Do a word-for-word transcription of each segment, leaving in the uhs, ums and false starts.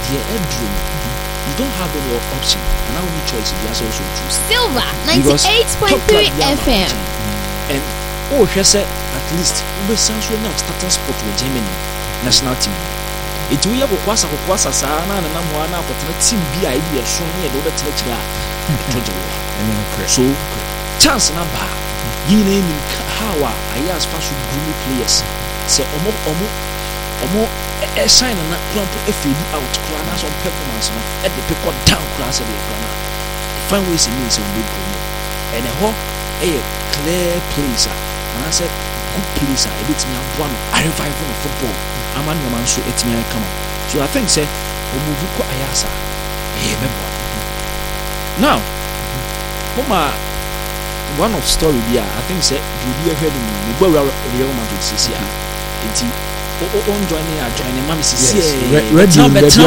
the bedroom, you don't have any option, and our only choice is also choose Silver ninety-eight point three F M. And oh, she said at least we sound so now starting sport with Germany national team. It we have kwasa kwasa sana na na mwana kwa team bi idea so near the other teacher. So chance number you name how I ask for good players. Say omo omo omo a sign na clamp F A B out crana some performance no at the pick down class of the crana. Find ways in means of big and a ho a clear place and I said good place a bit me one I revive on football. I'm an man so it me come on. So I think say omuvuko ayasa eh mebo. Now Mama, one of story here, I think say you be heard me. We go Real Madrid this year. Enti o on joining a joining mama this year. Ready,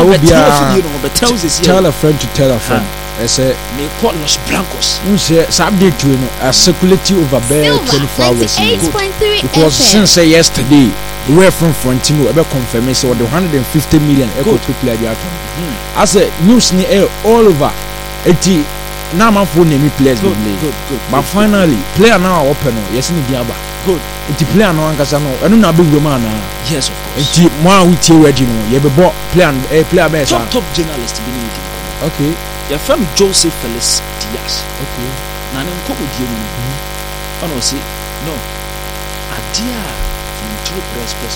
tell tell a friend to tell a friend. I say me call Los Blancos. We say subject to a circulating over there twenty-four hours. Because since yesterday we were from Frontino about confirmation of the one hundred fifty million equity player. I say news ni all over. Eti now my phone name players good, good, good, but good, finally good. Player now open yes in Diaba good it's player now and no I don't know big woman yes of course it's more with you ready no you be bought player a player best top top journalist being okay your friend Joseph Felix Diaz okay na nem ko die mu ono say no adia from true press press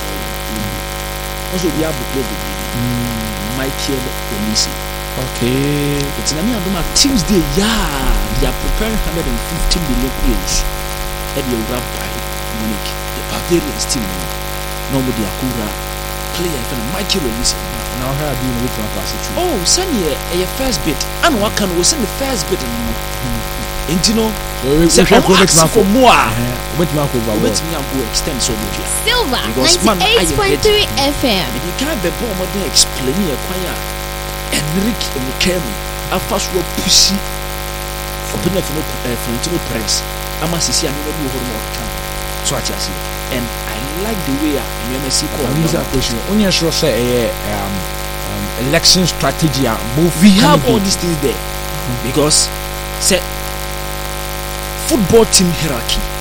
also we have the play the Michael Olise. Okay. It's na me adoma Tuesday yeah they are preparing one hundred fifty million euros at the Europa Munich the Bavarians team nobody akura player from Michael Olise now how do you know what pass it oh send here a first bit and what can we send the first bit no and you know so we ask for more what you go over what me go extend so much Silver ninety-eight point three F M you can't be born more than explain here choir Enrique Mukemi afa so pussy open up no Frontino press ama sisi anu no ho no kan so achase and I like the way you may see call this question only sure say um election strategy both we have all these things there mm-hmm. because say football team hierarchy